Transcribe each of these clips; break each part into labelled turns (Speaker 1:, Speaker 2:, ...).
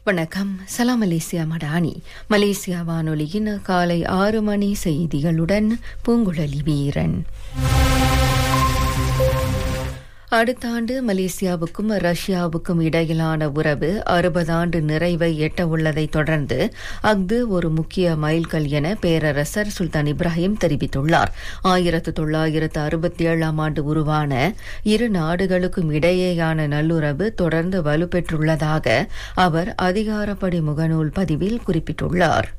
Speaker 1: வணக்கம். சலாம் Malaysia Madani. Malaysia வானொலியின் காலை 6 மணி செய்திகளுடன் பூங்குழலி வீரன். அடுத்த ஆண்டு மலேசியாவுக்கும் ரஷ்யாவுக்கும் இடையிலான உறவு 60 ஆண்டு நிறைவை எட்ட உள்ளதை தொடர்ந்து அஃது ஒரு முக்கிய மைல்கல் என பேரரசர் சுல்தான் இப்ராஹிம் தெரிவித்துள்ளார். 1967 ஆண்டு உருவான இரு நாடுகளுக்கும் இடையேயான நல்லுறவு தொடர்ந்து வலுப்பெற்றுள்ளதாக அவர் அதிகாரப்படி முகநூல் பதிவில் குறிப்பிட்டுள்ளார்.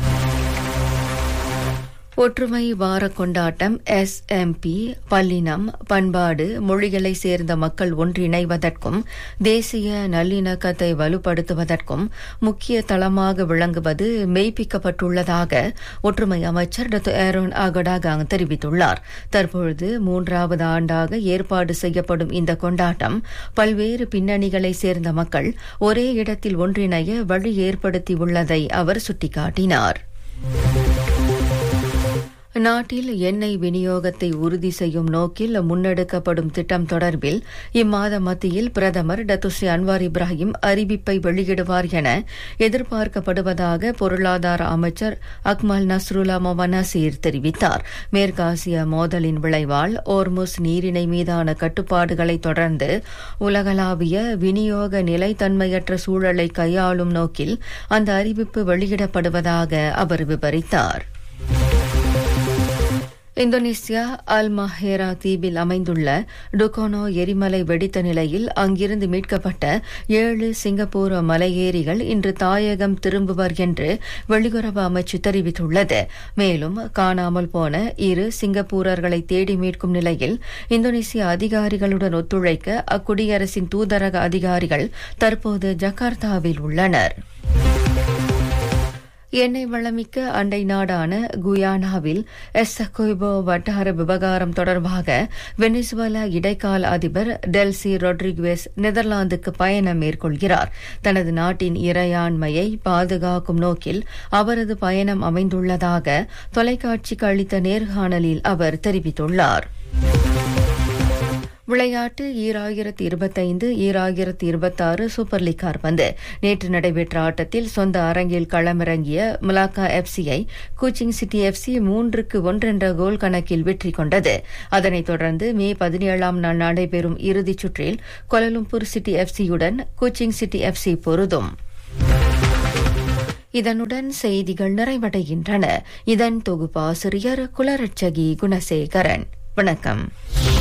Speaker 1: ஒற்றுமை வார கொண்டாட்டம் SMP பல்லினம், பண்பாடு, மொழிகளை சேர்ந்த மக்கள் ஒன்றிணைவதற்கும் தேசிய நல்லிணக்கத்தை வலுப்படுத்துவதற்கும் முக்கிய தளமாக விளங்குவது மெய்ப்பிக்கப்பட்டுள்ளதாக ஒற்றுமை அமைச்சர் டாக்டர் ஏரோன் அகடாகாங் தெரிவித்துள்ளார். தற்பொழுது 3வது ஆண்டாக ஏற்பாடு செய்யப்படும் இந்த கொண்டாட்டம் பல்வேறு பின்னணிகளை சேர்ந்த மக்கள் ஒரே இடத்தில் ஒன்றிணைய வழி ஏற்படுத்தியுள்ளதை அவர் சுட்டிக்காட்டினார். நாட்டில் எண்ணெய் விநியோகத்தை உறுதி செய்யும் நோக்கில் முன்னெடுக்கப்படும் திட்டம் தொடர்பில் இம்மாத மத்தியில் பிரதமர் டத்துஸ்ரீ அன்வார் இப்ராஹிம் அறிவிப்பை வெளியிடுவார் என எதிர்பார்க்கப்படுவதாக பொருளாதார அமைச்சர் அக்மல் நஸ்ருல்லா மொவனசீர் தெரிவித்தார். மேற்காசிய மோதலின் விளைவால் ஓர்முஸ் நீரிணை மீதான கட்டுப்பாடுகளை தொடர்ந்து உலகளாவிய விநியோக நிலைத்தன்மையற்ற சூழலை கையாளும் நோக்கில் அந்த அறிவிப்பு வெளியிடப்படுவதாக அவர் விவரித்தார். இந்தோனேசியா அல்மஹேரா தீவில் அமைந்துள்ள டுகோனோ எரிமலை வெடித்த நிலையில் அங்கிருந்து மீட்கப்பட்ட 7 சிங்கப்பூர் மலையேறிகள் இன்று தாயகம் திரும்புவர் என்று வெளியுறவு அமைச்சு தெரிவித்துள்ளது. மேலும் காணாமல் போன 2 சிங்கப்பூரர்களை தேடி மீட்கும் நிலையில் இந்தோனேசிய அதிகாரிகளுடன் ஒத்துழைக்க அக்குடியரசின் தூதரக அதிகாரிகள் தற்போது ஜகார்த்தாவில் உள்ளனர். எண்ணெய் வளமிக்க அண்டை நாடான குயானாவில் எஸ்ஸகோய்போ வட்டார விவகாரம் தொடர்பாக வெனிசுவேலா இடைக்கால அதிபர் டெல்சி ரொட்ரிகுவேஸ் நெதர்லாந்துக்கு பயணம் மேற்கொள்கிறார். தனது நாட்டின் இறையாண்மையை பாதுகாக்கும் நோக்கில் அவரது பயணம் அமைந்துள்ளதாக தொலைக்காட்சிக்கு அளித்த நேர்காணலில் அவர் தெரிவித்துள்ளார். விளையாட்டு 2025-2026 சூப்பர் லீக் கால்பந்து. நேற்று நடைபெற்ற ஆட்டத்தில் சொந்த அரங்கில் களமிறங்கிய மலாக்கா எஃப்சியை கூச்சிங் சிட்டி எஃப்சி 3-1 என்ற கோல் கணக்கில் வெற்றி கொண்டது. அதனைத் தொடர்ந்து மே 17ஆம் நாள் நடைபெறும் இறுதிச் சுற்றில் Kuala Lumpur city எஃப்சியுடன் Kuching city FC பொருதும். இதனுடன் செய்திகள் நிறைவடைகின்றன. இதன் தொகுப்பாசிரியர் குலரட்சகி குணசேகரன். வணக்கம்.